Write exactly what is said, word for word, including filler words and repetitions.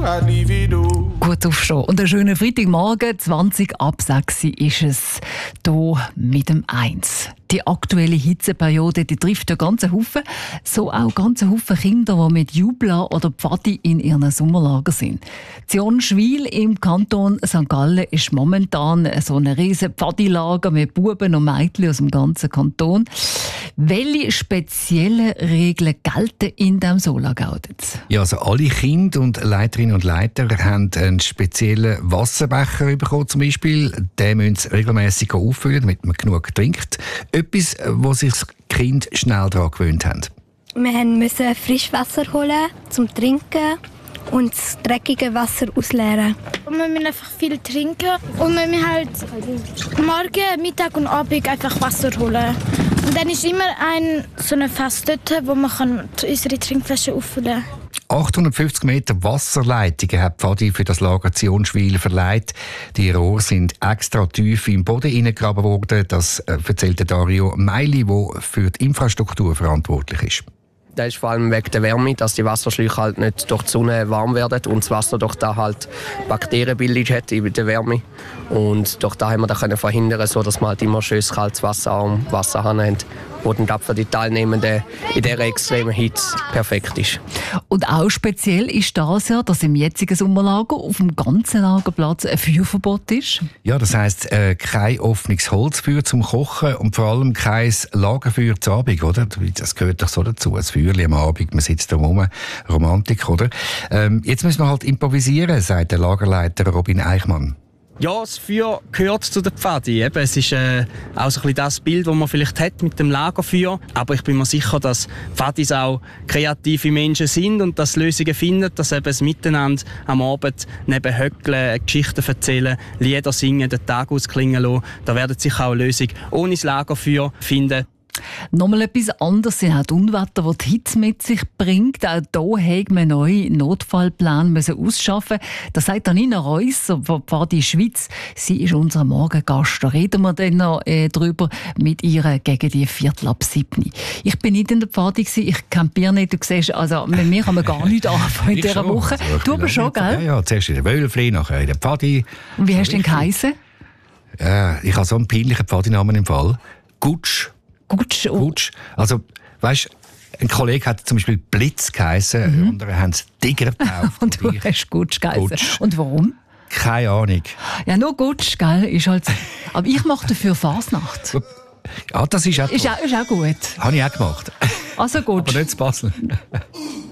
I'd leave it all. Gut aufstehen. Und einen schönen Freitagmorgen, zwanzig ab sechs ist es hier mit dem eins. Die aktuelle Hitzeperiode, die trifft ja ganze Haufen, so auch ganze Haufen Kinder, die mit Jubla oder Pfadi in ihren Sommerlager sind. Zionschwil im Kanton Sankt Gallen ist momentan so ein riesen Pfadilager mit Buben und Mädchen aus dem ganzen Kanton. Welche speziellen Regeln gelten in diesem Solagau? Ja, also alle Kinder und Leiterinnen und Leiter haben einen speziellen Wasserbecher bekommen, zum Beispiel. Den müssen sie regelmässig auffüllen, damit man genug trinkt. Etwas, wo sich das Kind schnell daran gewöhnt haben. Wir mussten Frischwasser holen zum Trinken und das dreckige Wasser ausleeren. Und wir müssen einfach viel trinken und wir müssen halt morgen, Mittag und Abend einfach Wasser holen. Und dann ist immer ein, so ein Fass dort, wo man kann unsere Trinkflaschen auffüllen kann. achthundertfünfzig Meter Wasserleitungen hat Pfadi für das Lager Zionschwil verleiht. Die Rohre sind extra tief im Boden hineingegraben worden. Das erzählte Dario Meili, der für die Infrastruktur verantwortlich ist. Das ist vor allem wegen der Wärme, dass die Wasserschläuche halt nicht durch die Sonne warm werden und das Wasser durch da halt Bakterienbildung hat in der Wärme. Und durch da haben wir das können verhindern, so dass wir halt immer schönes kaltes Wasser am Wasserhahn haben, wo dann für die Teilnehmenden in dieser extremen Hitze perfekt ist. Und auch speziell ist das ja, dass im jetzigen Sommerlager auf dem ganzen Lagerplatz ein Feuerverbot ist. Ja, das heisst, äh, kein offenes Holzfeuer zum Kochen und vor allem kein Lagerfeuer zu Abend, oder? Das gehört doch so dazu, ein Feuerchen am Abend, man sitzt da rum, Romantik, oder? Ähm, jetzt müssen wir halt improvisieren, sagt der Lagerleiter Robin Eichmann. Ja, das Feuer gehört zu der Pfadi. Eben, es ist äh, auch so ein bisschen das Bild, das man vielleicht hat mit dem Lagerfeuer. Aber ich bin mir sicher, dass Pfadis auch kreative Menschen sind und dass Lösungen finden, dass eben das Miteinander am Abend neben Höckeln, Geschichten erzählen, Lieder singen, den Tag ausklingen lassen. Da werden sich auch Lösungen ohne das Lagerfeuer finden. Nochmal etwas anderes sind auch die Unwetter, die die Hitze mit sich bringt. Auch hier haben wir neue Notfallpläne ausschaffen. Das sagt Nina Reusser von Pfadi Schweiz. Sie ist unser Morgengast. Da reden wir dann noch äh, drüber mit ihr gegen die Viertel ab sieben. Ich bin nicht in der Pfadi, ich campiere nicht. Du siehst, also mit mir kann man gar nicht anfangen in dieser schon. Woche. Also, du aber schon, gell? Ja, ja, zuerst in der Wölfli, nachher in der Pfadi. Und wie hast du denn geheissen? Ja, ich habe so einen peinlichen Pfadinamen im Fall. Gutsch. Gutsch. Oh. Gutsch. Also, weißt, ein Kollege hat zum Beispiel Blitz geheissen, mhm. andere haben es Tiger getauft. Und du und hast Gutsch geheissen. Gutsch. Und warum? Keine Ahnung. Ja, nur Gutsch, gell, ist halt. Aber ich mache dafür Fasnacht. Ja, das ist auch, ist auch, ist auch gut. Habe ich auch gemacht. Also Gutsch. Aber nicht zu Basel.